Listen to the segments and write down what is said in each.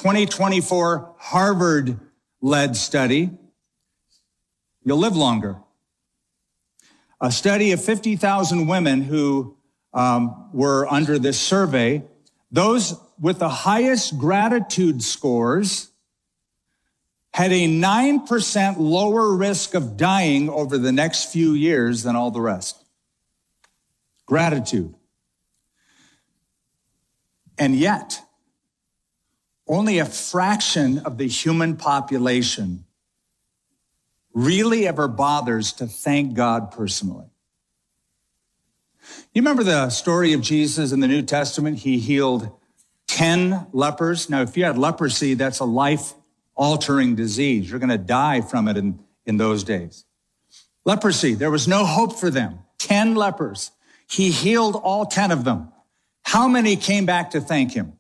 2024 Harvard-led study, you'll live longer. A study of 50,000 women who were under this survey, those with the highest gratitude scores had a 9% lower risk of dying over the next few years than all the rest. Gratitude. And yet, only a fraction of the human population really ever bothers to thank God personally. You remember the story of Jesus in the New Testament? He healed 10 lepers. Now, if you had leprosy, that's a life-altering disease. You're going to die from it in those days. Leprosy, there was no hope for them. 10 lepers. He healed all 10 of them. How many came back to thank him?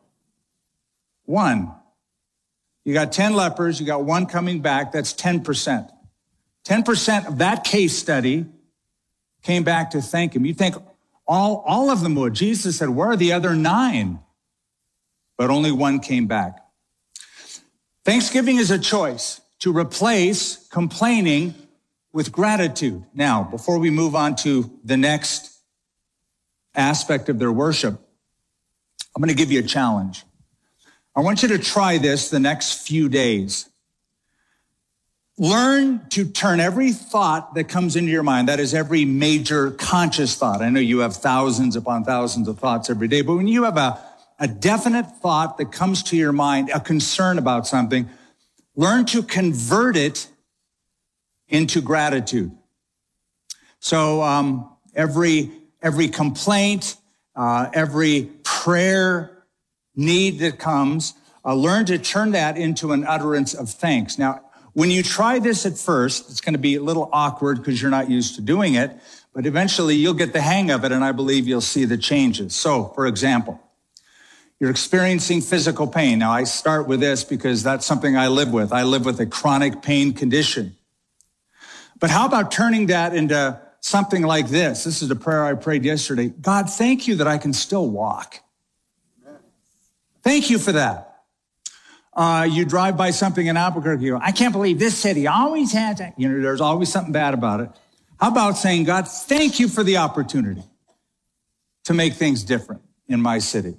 1. You got 10 lepers, you got 1 coming back, that's 10%. 10% of that case study came back to thank him. You think all of them would. Jesus said, where are the other 9? But only 1 came back. Thanksgiving is a choice to replace complaining with gratitude. Now, before we move on to the next aspect of their worship, I'm going to give you a challenge. I want you to try this the next few days. Learn to turn every thought that comes into your mind, that is every major conscious thought. I know you have thousands upon thousands of thoughts every day, but when you have a definite thought that comes to your mind, a concern about something, learn to convert it into gratitude. So every complaint, every prayer need that comes, learn to turn that into an utterance of thanks. Now, when you try this at first, it's going to be a little awkward because you're not used to doing it, but eventually you'll get the hang of it, and I believe you'll see the changes. So, for example, you're experiencing physical pain. Now, I start with this because that's something I live with. I live with a chronic pain condition. But how about turning that into something like this? This is a prayer I prayed yesterday. God, thank you that I can still walk. Thank you for that. You drive by something in Albuquerque, you go, I can't believe this city always has that. You know, there's always something bad about it. How about saying, God, thank you for the opportunity to make things different in my city.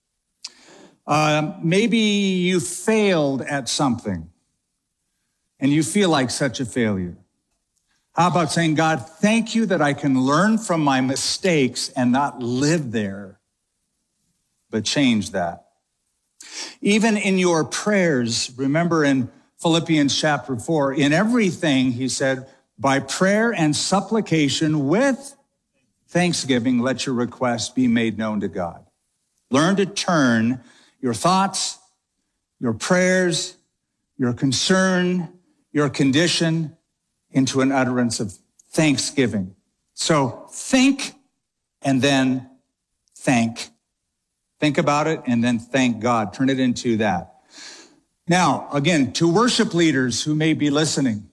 Maybe you failed at something and you feel like such a failure. How about saying, God, thank you that I can learn from my mistakes and not live there, but change that. Even in your prayers, remember in Philippians chapter 4, in everything, he said, by prayer and supplication with thanksgiving, let your requests be made known to God. Learn to turn your thoughts, your prayers, your concern, your condition into an utterance of thanksgiving. So think and then thank. Think about it and then thank God. Turn it into that. Now, again, to worship leaders who may be listening,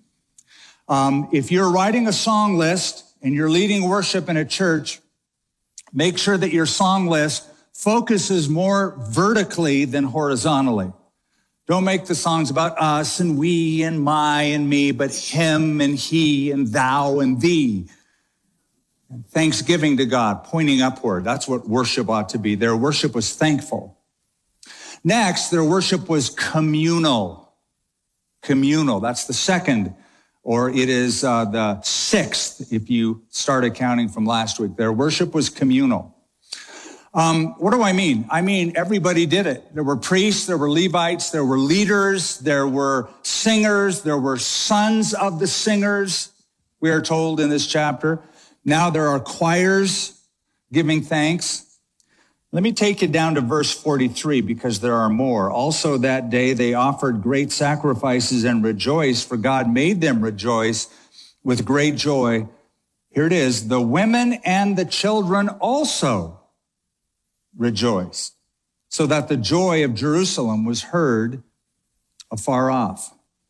if you're writing a song list and you're leading worship in a church, make sure that your song list focuses more vertically than horizontally. Don't make the songs about us and we and my and me, but him and he and thou and thee. And thanksgiving to God, pointing upward. That's what worship ought to be. Their worship was thankful. Next, their worship was communal. Communal, that's the second, or it is the sixth if you start accounting from last week. Their worship was communal. What do I mean? I mean, everybody did it. There were priests, there were Levites, there were leaders, there were singers, there were sons of the singers, we are told in this chapter. Now there are choirs giving thanks. Let me take you down to verse 43 because there are more. Also that day they offered great sacrifices and rejoiced, for God made them rejoice with great joy. Here it is. The women and the children also rejoiced, so that the joy of Jerusalem was heard afar off.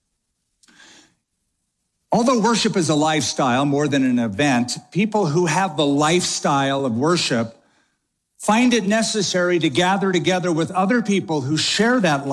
Although worship is a lifestyle more than an event, people who have the lifestyle of worship find it necessary to gather together with other people who share that